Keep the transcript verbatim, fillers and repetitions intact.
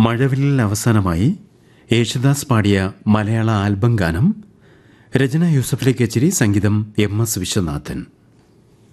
മഴവില്ലിൽ അവസാനമായി യേശുദാസ് പാടിയ മലയാള ആൽബം ഗാനം. രചന യൂസഫലി കച്ചേരി, സംഗീതം എം എസ് വിശ്വനാഥൻ.